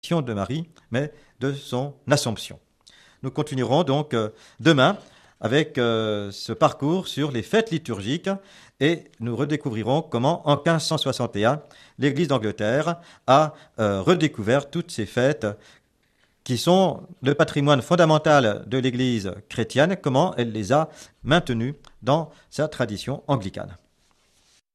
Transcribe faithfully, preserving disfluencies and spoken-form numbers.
de Marie, mais de son Assomption. Nous continuerons donc euh, demain avec euh, ce parcours sur les fêtes liturgiques et nous redécouvrirons comment en quinze cent soixante et un l'Église d'Angleterre a euh, redécouvert toutes ces fêtes qui sont le patrimoine fondamental de l'Église chrétienne, comment elle les a maintenues dans sa tradition anglicane.